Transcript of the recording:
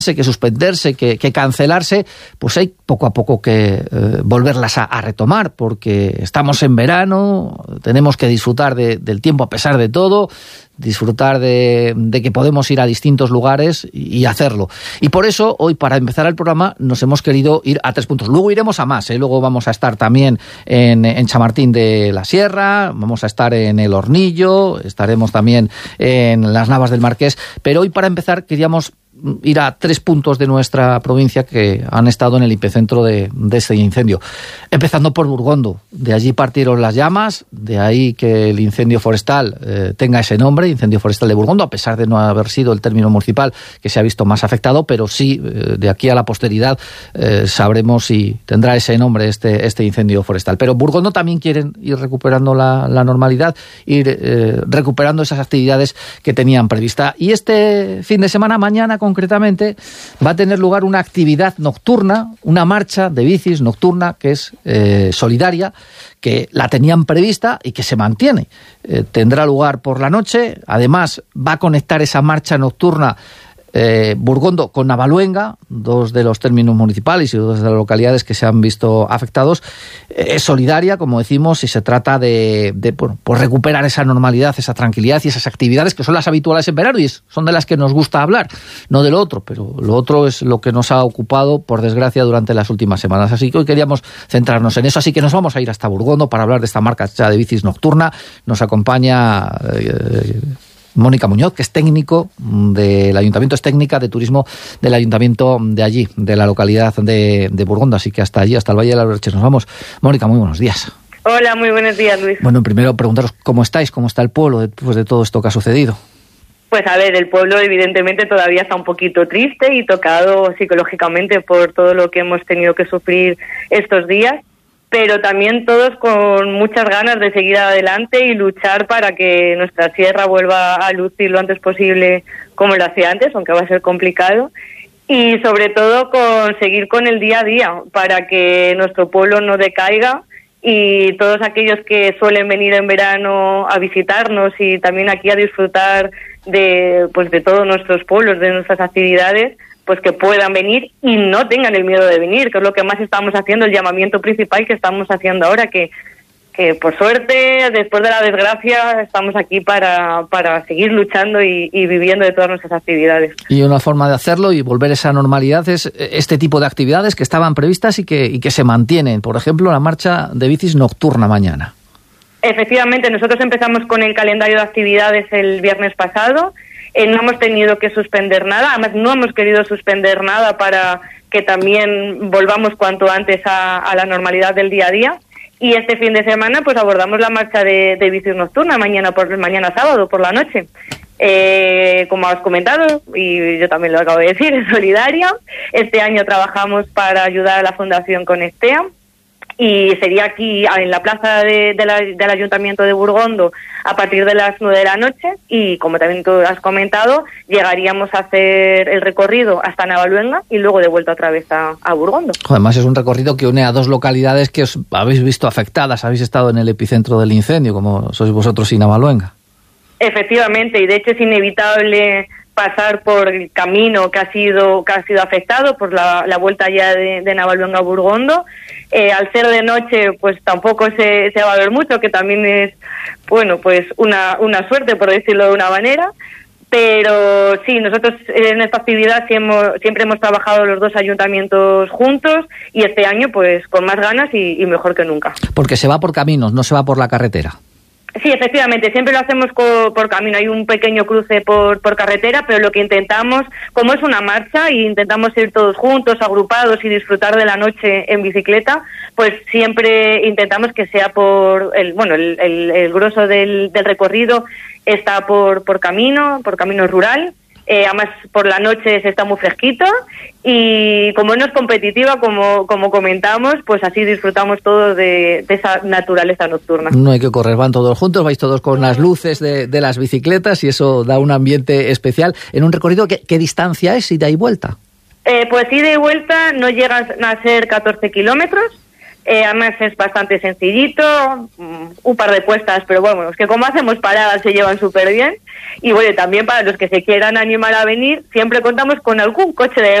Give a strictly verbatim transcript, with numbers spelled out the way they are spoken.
que suspenderse, que, que cancelarse, pues hay poco a poco que eh, volverlas a, a retomar, porque estamos en verano, tenemos que disfrutar de, del tiempo a pesar de todo, disfrutar de, de que podemos ir a distintos lugares y, y hacerlo. Y por eso, hoy, para empezar el programa, nos hemos querido ir a tres puntos. Luego iremos a más, ¿eh? Luego vamos a estar también en, en Chamartín de la Sierra, vamos a estar en El Hornillo, estaremos también en las Navas del Marqués, pero hoy, para empezar, queríamos ir a tres puntos de nuestra provincia que han estado en el epicentro de, de este incendio. Empezando por Burgondo. De allí partieron las llamas, de ahí que el incendio forestal eh, tenga ese nombre, incendio forestal de Burgondo, a pesar de no haber sido el término municipal que se ha visto más afectado, pero sí, eh, de aquí a la posteridad eh, sabremos si tendrá ese nombre este, este incendio forestal. Pero Burgondo también quieren ir recuperando la, la normalidad, ir eh, recuperando esas actividades que tenían prevista. Y este fin de semana, mañana concretamente, va a tener lugar una actividad nocturna, una marcha de bicis nocturna que es eh, solidaria, que la tenían prevista y que se mantiene. Eh, tendrá lugar por la noche, además va a conectar esa marcha nocturna Eh, Burgondo con Navaluenga, dos de los términos municipales y dos de las localidades que se han visto afectados. Eh, es solidaria, como decimos, y se trata de, de bueno, pues recuperar esa normalidad, esa tranquilidad y esas actividades que son las habituales en verano y es, son de las que nos gusta hablar, no de lo otro, pero lo otro es lo que nos ha ocupado, por desgracia, durante las últimas semanas. Así que hoy queríamos centrarnos en eso, así que nos vamos a ir hasta Burgondo para hablar de esta marca de bicis nocturna. Nos acompaña Eh, Mónica Muñoz, que es técnico del Ayuntamiento, es técnica de turismo del Ayuntamiento de allí, de la localidad de, de Burgondo, así que hasta allí, hasta el Valle de las Berches nos vamos. Mónica, muy buenos días. Hola, muy buenos días, Luis. Bueno, primero preguntaros cómo estáis, cómo está el pueblo después de todo esto que ha sucedido. Pues a ver, el pueblo evidentemente todavía está un poquito triste y tocado psicológicamente por todo lo que hemos tenido que sufrir estos días, pero también todos con muchas ganas de seguir adelante y luchar para que nuestra sierra vuelva a lucir lo antes posible como lo hacía antes, aunque va a ser complicado, y sobre todo con seguir con el día a día para que nuestro pueblo no decaiga y todos aquellos que suelen venir en verano a visitarnos y también aquí a disfrutar de, pues, de todos nuestros pueblos, de nuestras actividades, pues que puedan venir y no tengan el miedo de venir, que es lo que más estamos haciendo, el llamamiento principal que estamos haciendo ahora, que, que por suerte, después de la desgracia, estamos aquí para, para seguir luchando y, y viviendo de todas nuestras actividades. Y una forma de hacerlo y volver a esa normalidad es este tipo de actividades que estaban previstas y que, y que se mantienen. Por ejemplo, la marcha de bicis nocturna mañana. Efectivamente, nosotros empezamos con el calendario de actividades el viernes pasado. Eh, no hemos tenido que suspender nada, además no hemos querido suspender nada para que también volvamos cuanto antes a, a la normalidad del día a día. Y este fin de semana pues abordamos la marcha de, de bicis nocturna mañana por mañana sábado por la noche. Eh, como has comentado, y yo también lo acabo de decir, es solidaria. Este año trabajamos para ayudar a la Fundación Conectea. Y sería aquí en la plaza de, de la, del Ayuntamiento de Burgondo a partir de las nueve de la noche y, como también tú has comentado, llegaríamos a hacer el recorrido hasta Navaluenga y luego de vuelta otra vez a, a Burgondo. Además es un recorrido que une a dos localidades que os habéis visto afectadas, habéis estado en el epicentro del incendio, como sois vosotros y Navaluenga. Efectivamente, y de hecho es inevitable pasar por el camino que ha sido que ha sido afectado por la, la vuelta ya de, de Navaluenga a Burgondo. Eh, al ser de noche, pues tampoco se, se va a ver mucho, que también es, bueno, pues una, una suerte, por decirlo de una manera. Pero sí, nosotros en esta actividad sí hemos, siempre hemos trabajado los dos ayuntamientos juntos y este año pues con más ganas y, y mejor que nunca. Porque se va por caminos, no se va por la carretera. Sí, efectivamente, siempre lo hacemos co- por camino. Hay un pequeño cruce por, por carretera, pero lo que intentamos, como es una marcha y intentamos ir todos juntos, agrupados y disfrutar de la noche en bicicleta, pues siempre intentamos que sea por el, bueno, el, el, el grueso del, del recorrido está por, por camino, por camino rural. Eh, además, por la noche se está muy fresquito y como no es competitiva, como, como comentamos, pues así disfrutamos todos de, de esa naturaleza nocturna. No hay que correr, van todos juntos, vais todos con las luces de, de las bicicletas y eso da un ambiente especial. En un recorrido, ¿qué, qué distancia es ida y vuelta? Eh, pues ida y vuelta no llegan a ser catorce kilómetros, Eh, además es bastante sencillito, un par de cuestas, pero bueno, es que como hacemos paradas se llevan súper bien. Y bueno, también para los que se quieran animar a venir, siempre contamos con algún coche de